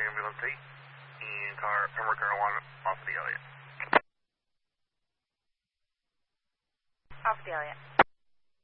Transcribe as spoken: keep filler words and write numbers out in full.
Ambulance eight and car, Pembroke Car one off the Elliott. Off the Elliott.